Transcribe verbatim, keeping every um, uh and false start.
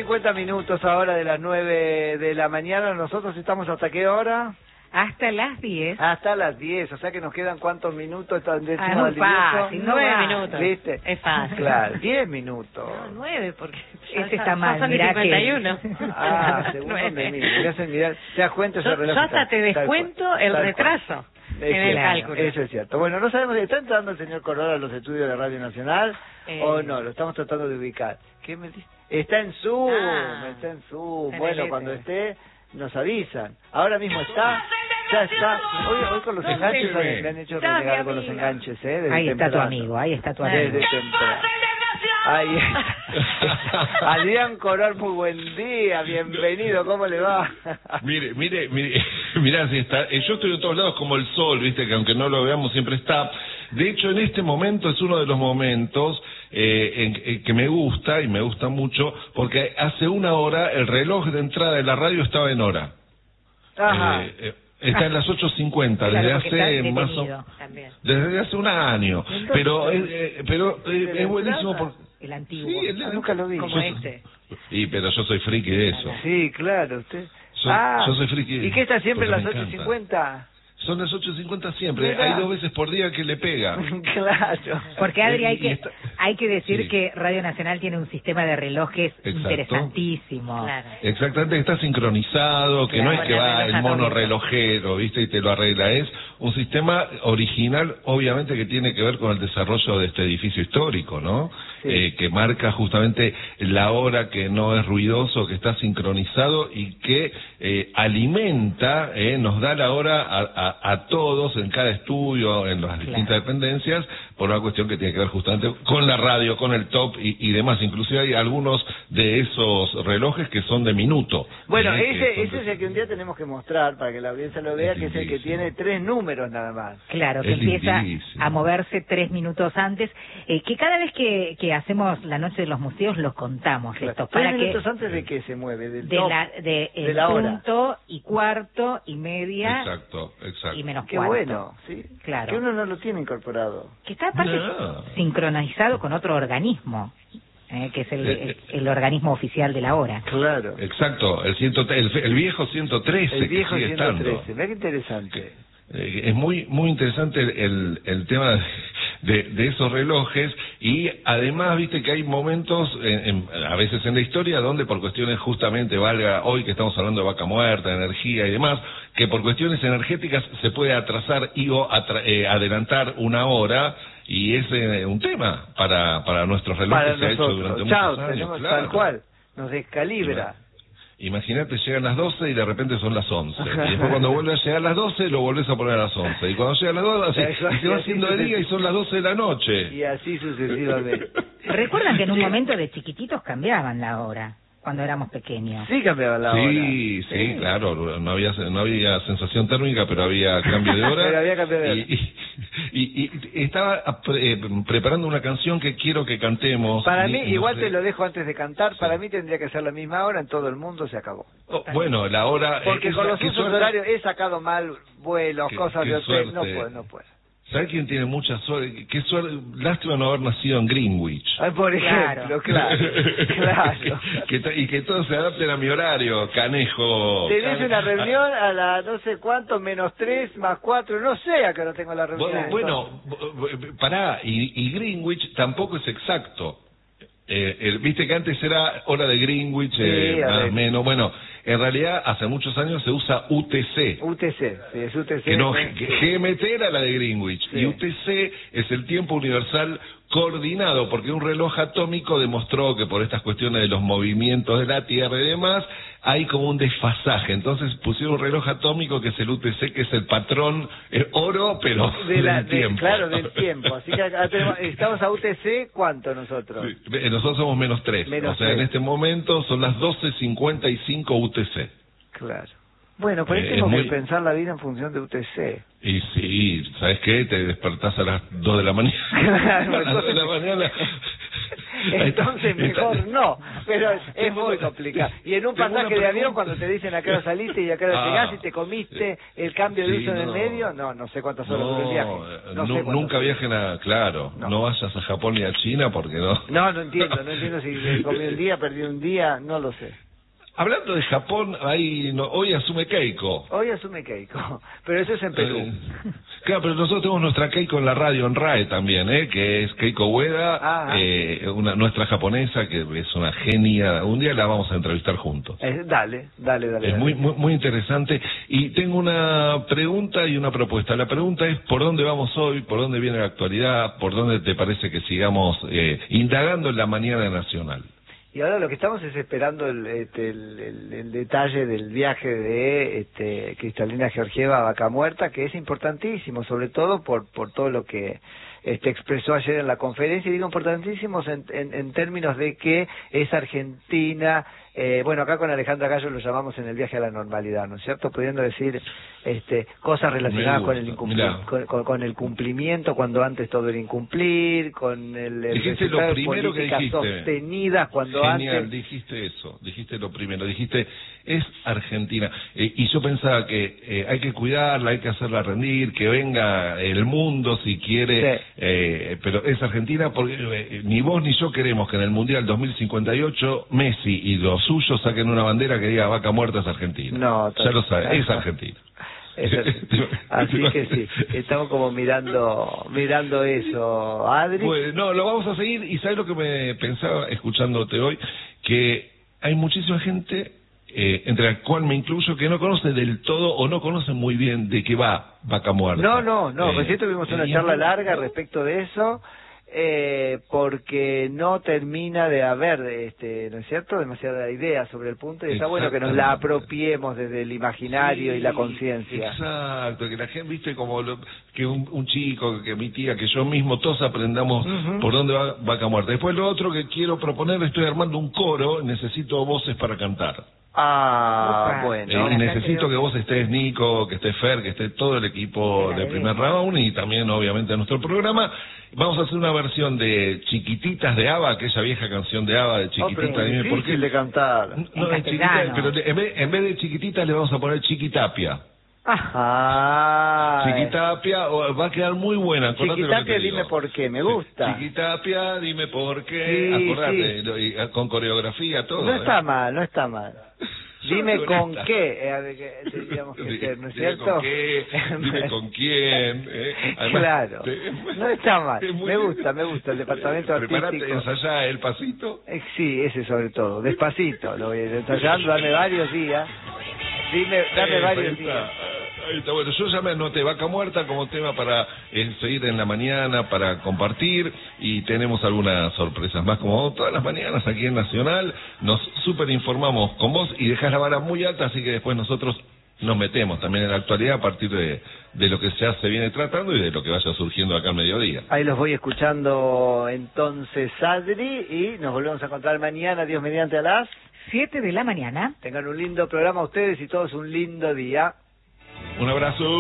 cincuenta minutos ahora de las nueve de la mañana. Nosotros estamos ¿hasta qué hora? Hasta las diez. Hasta las diez, o sea que nos quedan ¿cuántos minutos? Están Ah, es muy fácil, nueve no minutos. ¿Viste? Es fácil. Claro, diez minutos. No, nueve, porque Este está mal, son mirá cincuenta y que- uno. Ah, según donde mire, me hacen mirar, te das cuenta ese Yo, reloj. yo hasta está- te tal cual, descuento el tal cual. retraso Es en el cierto, cálculo. Eso es cierto. Bueno, no sabemos si está entrando el señor Corral a los estudios de Radio Nacional Eh. o no, lo estamos tratando de ubicar. ¿Qué me dice? Está en Zoom, Ah, está en Zoom. en Bueno, el cuando éter. esté, nos avisan. Ahora mismo está, ya está. Hoy, hoy con los No enganches sé. me, me han hecho Está mi renegar con los amiga. enganches, ¿eh? Desde Ahí está tu temprano. amigo, ahí está tu Desde amigo. temprano. Ahí está. Adrián Corral, muy buen día, bienvenido, ¿cómo le va? Mire, mire, mire, mirá, si está, eh, yo estoy de todos lados como el sol, viste, que aunque no lo veamos siempre está. De hecho, en este momento es uno de los momentos eh, en, en que me gusta, y me gusta mucho, porque hace una hora el reloj de entrada de la radio estaba en hora. Ajá. Eh, eh, está en las ocho cincuenta, Claro, desde porque está hace más o detenido. También. desde hace un año. Entonces, Pero, eh, eh, pero eh, ¿de la es buenísimo entrada? porque... El antiguo. Sí, el de- Ah, nunca lo vi. Como Yo- este. Y pero yo soy friki de eso. Sí, claro, usted. Yo- ah, yo soy friki. ¿Y qué está siempre a Porque las me ocho encanta. cincuenta? Son las ocho cincuenta siempre. Mirá. Hay dos veces por día que le pega. Claro. Porque, Adri, hay Y- y que, está- hay que decir Sí. que Radio Nacional tiene un sistema de relojes Exacto. interesantísimo. Claro. Exactamente, está sincronizado, que no Claro. es que va el mono Reloj relojero, ¿viste? Y te lo arregla. Es un sistema original, obviamente, que tiene que ver con el desarrollo de este edificio histórico, ¿no? Sí. Eh, que marca justamente la hora, que no es ruidoso, que está sincronizado y que eh, alimenta, eh, nos da la hora a, a, a todos en cada estudio, en las distintas dependencias, por una cuestión que tiene que ver justamente con la radio, con el top y, y demás. Inclusive hay algunos de esos relojes que son de minuto. Bueno, eh, que ese, son ese de- es el que un día tenemos que mostrar para que la audiencia lo vea, Es que es el que lindísimo. tiene tres números nada más. Claro, que Es empieza lindísimo. a moverse tres minutos antes, eh, que cada vez que, que hacemos la noche de los museos los contamos esto, Tres para minutos que antes de que se mueve, del de top. la de, de el la hora. punto y cuarto y media Exacto, exacto. y menos Qué cuarto. bueno, sí. Claro. Que uno no lo tiene incorporado. Que está aparte No. sincronizado con otro organismo, eh, que es el, Eh, el, el organismo oficial de la hora. Claro. Exacto, el, ciento, el, el viejo ciento trece, El viejo que sigue ciento trece. estando. Mira qué interesante. Eh, es muy muy interesante el, el, el tema de, de esos relojes, y además viste que hay momentos en, en- a veces en la historia donde por cuestiones, justamente valga hoy que estamos hablando de vaca muerta, energía y demás, que por cuestiones energéticas se puede atrasar y o atra- eh, adelantar una hora, y es eh, un tema para para nuestros relojes. Para se ha hecho nosotros. durante Chao, muchos años, tenemos claro. tal cual. Nos descalibra. Imagínate, llegan las doce y de repente son las once. Y después cuando vuelve a llegar las doce, lo volvés a poner a las once. Y cuando llega a las doce, así, y se va haciendo de día y son las doce de la noche. Y así sucesivamente. Recuerdan que en un momento de chiquititos cambiaban la hora, cuando éramos pequeños. Sí cambiaba la hora. Sí, sí, claro, no había no había sensación térmica, pero había cambio de hora. Pero había cambio de hora. Y, y, y- y estaba eh, preparando una canción que quiero que cantemos. Para Ni- mí, no igual sé. te lo dejo antes de cantar, Sí. para mí tendría que ser la misma hora en todo el mundo, se acabó. Oh, bueno, la hora... eh, Porque esa- con los qué usos suerte- horarios he sacado mal vuelos, Qué- cosas qué de hotel, no suerte. puedo, no puedo. ¿Sabe quién tiene mucha suerte? Qué suerte, lástima no haber nacido en Greenwich. Ay, por ejemplo, claro, claro. que to- y que todos se adapten a mi horario, canejo. Tenés Can- una reunión a la no sé cuánto, menos tres, más cuatro, no sé a qué hora tengo la reunión. Bueno, bueno, b- pará, y, y Greenwich tampoco es exacto. Eh, el- Viste que antes era hora de Greenwich, eh, Sí, a más o ver. menos. Bueno, en realidad hace muchos años se usa U T C. U T C, sí, es U T C. Que no, ¿eh? que G M T era la de Greenwich, Sí. y U T C es el tiempo universal coordinado, porque un reloj atómico demostró que por estas cuestiones de los movimientos de la Tierra y demás, hay como un desfasaje. Entonces pusieron un reloj atómico que es el U T C, que es el patrón, el oro, pero de la, del de- tiempo. claro, del tiempo. Así que acá tenemos- estamos a U T C, ¿cuánto nosotros? Sí, ve- nosotros somos menos tres. Menos o sea, tres. en este momento son las doce cincuenta y cinco U T C. Claro. Bueno, por ahí Eh, tenemos es muy- que pensar la vida en función de U T C. Y sí, ¿sabes qué? Te despertás a las dos de la mañana. Claro, a las dos de la mañana. entonces mejor no, pero es, es muy complicado. Y en un Tengo pasaje una de avión, pregunta. cuando te dicen a qué hora saliste y a qué hora Ah, llegás y te comiste el cambio de sí, uso en el no. medio, no, no sé cuántas horas duró el viaje. No sé nu- cuántas nunca horas. viajen a, claro, No. no. vayas a Japón ni a China porque no. No, no entiendo, no entiendo si comí un día, perdí un día, no lo sé. Hablando de Japón, ahí no, hoy asume Keiko. Hoy asume Keiko, pero eso es en Perú. Eh, claro, pero nosotros tenemos nuestra Keiko en la radio, en RAE también, ¿eh? Que es Keiko Ueda, Ah. eh, una, nuestra japonesa, que es una genia. Un día la vamos a entrevistar juntos. Eh, dale, dale, dale. Es dale. muy, muy, muy interesante. Y tengo una pregunta y una propuesta. La pregunta es, ¿por dónde vamos hoy? ¿Por dónde viene la actualidad? ¿Por dónde te parece que sigamos eh, indagando en la mañana nacional? Y ahora lo que estamos es esperando el, este, el, el, el detalle del viaje de este, Cristalina Georgieva a Vaca Muerta, que es importantísimo, sobre todo por, por todo lo que este, expresó ayer en la conferencia, y digo importantísimos en, en, en términos de que es Argentina, eh, bueno, acá con Alejandra Gallo lo llamamos en el viaje a la normalidad, ¿no es cierto? Pudiendo decir este, cosas relacionadas con el, incumpli- con, con, con el cumplimiento, cuando antes todo era incumplir, con el, el Dijiste lo resultado de primero que políticas dijiste. sostenidas cuando Genial, antes... dijiste eso, dijiste lo primero, dijiste, es Argentina. Eh, y yo pensaba que eh, hay que cuidarla, hay que hacerla rendir, que venga el mundo si quiere, Sí. eh, pero es Argentina porque eh, ni vos ni yo queremos que en el Mundial dos mil cincuenta y ocho Messi y los suyos saquen una bandera que diga Vaca Muerta es Argentina. No, ya lo sabes, es Argentina. Es Argentina. Así que sí, estamos como mirando mirando eso, Adri. Pues, no, lo vamos a seguir. Y ¿sabes lo que me pensaba escuchándote hoy? Que hay muchísima gente, eh, entre la cual me incluyo, que no conoce del todo o no conoce muy bien de qué va Vaca Muerta. No, no, no, Eh, recién tuvimos una y charla es- larga respecto de eso, eh, porque no termina de haber, este, ¿no es cierto?, demasiada idea sobre el punto, y está bueno que nos la Exactamente. apropiemos desde el imaginario Sí, y la conciencia. Exacto, que la gente, viste, como lo- que un, un chico, que mi tía, que yo mismo, todos aprendamos Ujú. por dónde va Vaca Muerta. Después lo otro que quiero proponer, estoy armando un coro, necesito voces para cantar. Ah, Opa. bueno. Eh, y Ahora necesito creo- que vos estés, Nico, que esté Fer, que esté todo el equipo Espera, de eh. Primer Round y también, obviamente, nuestro programa. Vamos a hacer una versión de Chiquititas de ABBA, aquella vieja canción de ABBA de Oh, pero Chiquitita, es dime por qué. difícil de cantar. No, En es chiquita, castellano. pero de- en vez, en vez de Chiquititas le vamos a poner Chiquitapia. Ah, Ah, Chiquitapia, o- va a quedar muy buena. acordate lo que Chiquitapia, te digo. dime por qué, me Sí, gusta. Chiquitapia, dime por qué. Sí, Acordate, sí. lo- y, eh, con coreografía, todo. No ¿eh? está mal, no está mal. Yo Dime no con está. qué, eh, a ver, que tendríamos que Dime ser, ¿no es dime cierto? con qué, dime con quién. eh. Además, Claro, te- no está mal. es muy Me lindo. gusta, me gusta el departamento Preparate, artístico. ensayá el pasito. Eh, Sí, ese sobre todo, despacito, lo voy a ir ensayando, dame varios días. Dime, dame Eh, varios ahí días. está. Ahí está, bueno, yo ya me anoté Vaca Muerta como tema para eh, seguir en la mañana, para compartir, y tenemos algunas sorpresas más, como todas las mañanas aquí en Nacional. Nos super informamos con vos y dejás la vara muy alta, así que después nosotros nos metemos también en la actualidad a partir de, de lo que ya se viene tratando y de lo que vaya surgiendo acá al mediodía. Ahí los voy escuchando entonces, Adri, y nos volvemos a encontrar mañana, Dios mediante, a las... siete de la mañana. Tengan un lindo programa ustedes y todos un lindo día. Un abrazo.